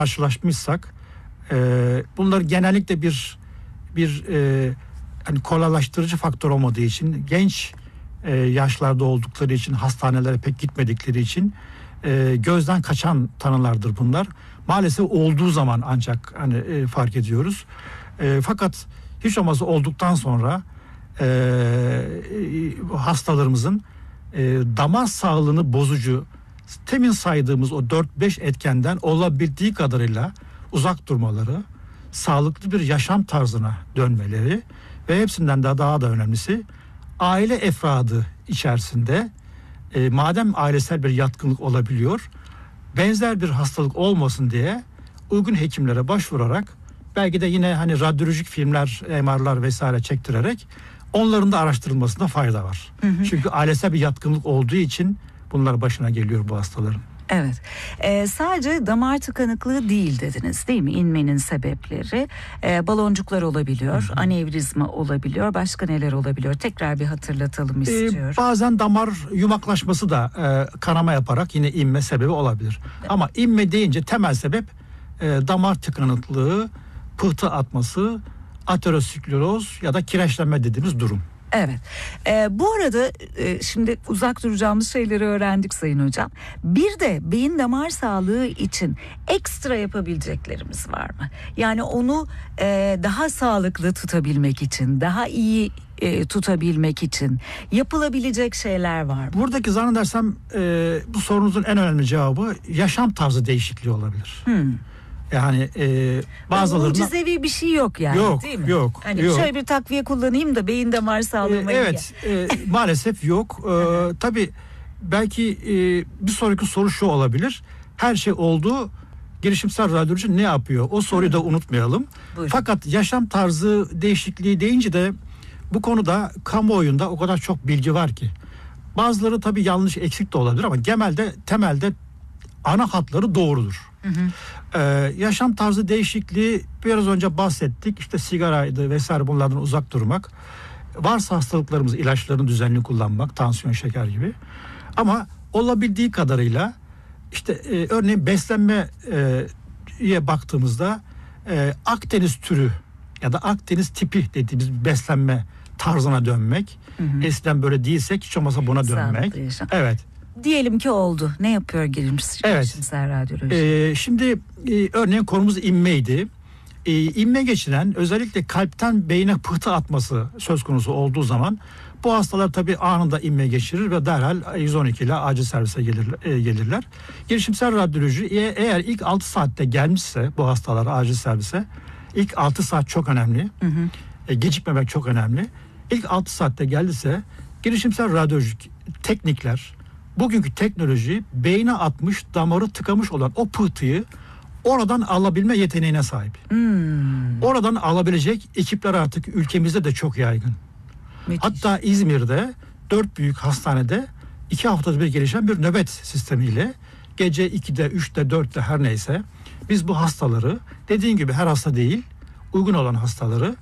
karşılaşmışsak bunlar genellikle bir hani kolaylaştırıcı faktör olmadığı için, genç yaşlarda oldukları için, hastanelere pek gitmedikleri için gözden kaçan tanılardır bunlar. Maalesef olduğu zaman ancak hani fark ediyoruz. Fakat hiç olmazsa olduktan sonra hastalarımızın damar sağlığını bozucu, temin saydığımız o 4-5 etkenden olabildiği kadarıyla uzak durmaları, sağlıklı bir yaşam tarzına dönmeleri ve hepsinden daha da önemlisi aile efradı içerisinde madem ailesel bir yatkınlık olabiliyor, benzer bir hastalık olmasın diye uygun hekimlere başvurarak, belki de yine hani radyolojik filmler, MR'lar vesaire çektirerek onların da araştırılmasında fayda var. Çünkü ailesel bir yatkınlık olduğu için bunlar başına geliyor bu hastaların. Evet. Sadece damar tıkanıklığı değil dediniz, değil mi? İnmenin sebepleri baloncuklar olabiliyor, anevrizma olabiliyor. Başka neler olabiliyor? Tekrar bir hatırlatalım istiyorum. Bazen damar yumaklaşması da kanama yaparak yine inme sebebi olabilir. Evet. Ama inme deyince temel sebep damar tıkanıklığı, pıhtı atması, ateroskleroz ya da kireçlenme dediğimiz durum. Evet. Bu arada şimdi uzak duracağımız şeyleri öğrendik Sayın Hocam. Bir de beyin damar sağlığı için ekstra yapabileceklerimiz var mı? Yani onu daha sağlıklı tutabilmek için, daha iyi tutabilmek için yapılabilecek şeyler var mı? Buradaki zannedersem bu sorunuzun en önemli cevabı yaşam tarzı değişikliği olabilir. Yani bazılarına mucizevi bir şey yok yani, yok, değil mi? Yok. Hani şöyle bir takviye kullanayım da beyin damar sağlığıma evet, maalesef yok. Tabii belki bir sonraki soru şu olabilir. Her şey oldu. Girişimsel radyoloji ne yapıyor? O soruyu da unutmayalım. Buyurun. Fakat yaşam tarzı değişikliği deyince de bu konuda kamuoyunda o kadar çok bilgi var ki. Bazıları tabii yanlış, eksik de olabilir ama temelde ana hatları doğrudur. Yaşam tarzı değişikliği biraz önce bahsettik. İşte sigaraydı vesaire, bunlardan uzak durmak. Varsa hastalıklarımız, ilaçlarını düzenli kullanmak, tansiyon, şeker gibi. Ama olabildiği kadarıyla işte örneğin beslenmeye baktığımızda Akdeniz türü ya da Akdeniz tipi dediğimiz beslenme tarzına dönmek. Eskiden böyle değilsek hiç olmazsa buna dönmek. Evet. Diyelim ki oldu. Ne yapıyor girişimsel radyoloji? Şimdi örneğin konumuz inmeydi. İnme geçiren, özellikle kalpten beyine pıhtı atması söz konusu olduğu zaman bu hastalar tabii anında inme geçirir ve derhal 112 ile acil servise gelirler. Girişimsel radyoloji eğer ilk 6 saatte gelmişse bu hastalar acil servise, ilk 6 saat çok önemli. Gecikmemek çok önemli. İlk 6 saatte geldiyse girişimsel radyolojik teknikler, bugünkü teknoloji beyne atmış, damarı tıkamış olan o pıhtıyı oradan alabilme yeteneğine sahip. Oradan alabilecek ekipler artık ülkemizde de çok yaygın. Müthiş. Hatta İzmir'de 4 büyük hastanede 2 haftada bir gelişen bir nöbet sistemiyle gece 2'de, 3'te, 4'te her neyse biz bu hastaları, dediğin gibi her hasta değil, uygun olan hastaları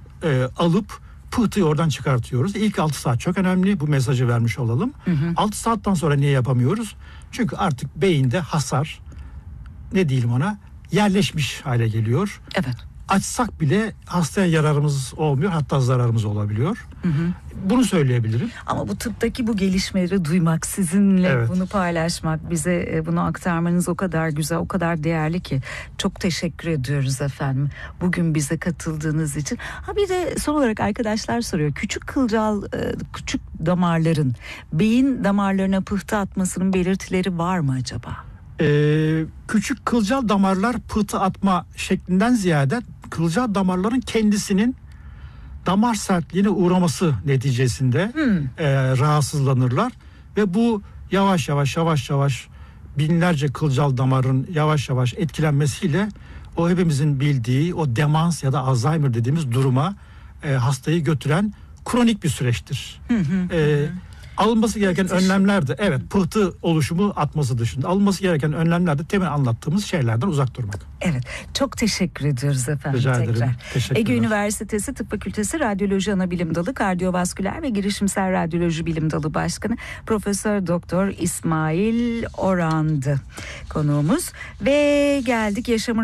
alıp pıhtıyı oradan çıkartıyoruz. İlk 6 saat çok önemli. Bu mesajı vermiş olalım. 6 saatten sonra niye yapamıyoruz? Çünkü artık beyinde hasar, ne diyelim ona, yerleşmiş hale geliyor. Evet. Açsak bile hastaya yararımız olmuyor, hatta zararımız olabiliyor. Bunu söyleyebilirim. Ama bu tıptaki bu gelişmeleri duymak, sizinle bunu paylaşmak, bize bunu aktarmanız o kadar güzel, o kadar değerli ki. Çok teşekkür ediyoruz efendim. Bugün bize katıldığınız için. Bir de son olarak arkadaşlar soruyor. Küçük damarların beyin damarlarına pıhtı atmasının belirtileri var mı acaba? Küçük kılcal damarlar pıhtı atma şeklinden ziyade kılcal damarların kendisinin damar sertliğine uğraması neticesinde rahatsızlanırlar ve bu yavaş yavaş binlerce kılcal damarın yavaş yavaş etkilenmesiyle o hepimizin bildiği o demans ya da Alzheimer dediğimiz duruma hastayı götüren kronik bir süreçtir. Alınması gereken önlemler de pıhtı oluşumu atması dışında alınması gereken önlemler de temin anlattığımız şeylerden uzak durmak. Evet, çok teşekkür ediyoruz efendim. Rica ederim. Tekrar. Teşekkürler. Ege Üniversitesi Tıp Fakültesi Radyoloji Anabilim Dalı Kardiyovasküler ve Girişimsel Radyoloji Bilim Dalı Başkanı Profesör Doktor İsmail Oran'dı konuğumuz ve geldik yaşamın